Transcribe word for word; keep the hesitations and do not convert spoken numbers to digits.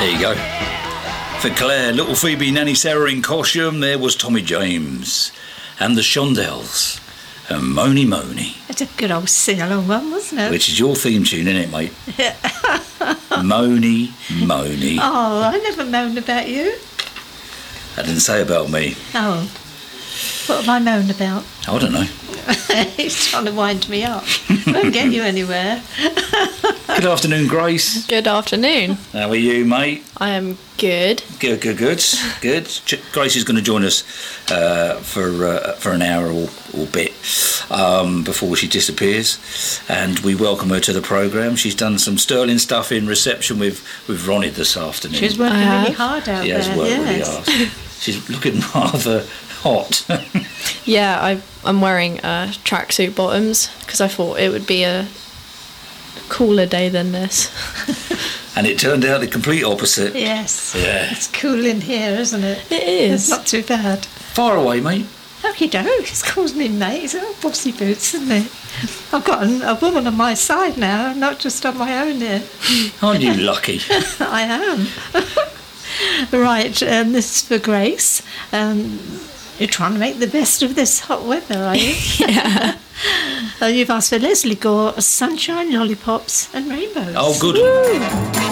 There you go. For Claire, little Phoebe, Nanny Sarah in costume, there was Tommy James and the Shondells and Mony Mony. It's a good old sing-along one, wasn't it? Which is your theme tune, isn't it, mate? Mony Mony. Oh, I never moaned about you. I didn't say about me. Oh. What have I moaned about? I don't know. He's trying to wind me up. Won't get you anywhere. Good afternoon, Grace. Good afternoon. How are you, mate? I am good. Good, good, good, good. Grace is going to join us uh, for uh, for an hour or, or bit um, before she disappears, and we welcome her to the programme. She's done some sterling stuff in reception with with Ronnie this afternoon. She's working really hard out she there. She has worked yes. really hard. She's looking rather hot. Yeah, I, I'm wearing uh, tracksuit bottoms because I thought it would be a cooler day than this. And it turned out the complete opposite. Yes. Yeah. It's cool in here, isn't it? It is. It's not too bad. Far away, mate. Okie doke, it's calls me mate. It's all bossy boots, isn't it? I've got a, a woman on my side now, not just on my own here. Aren't you lucky? I am. Right, um, this is for Grace. Um, you're trying to make the best of this hot weather, are you? Yeah. uh, you've asked for Leslie Gore, sunshine, lollipops and rainbows. Oh, good. Woo!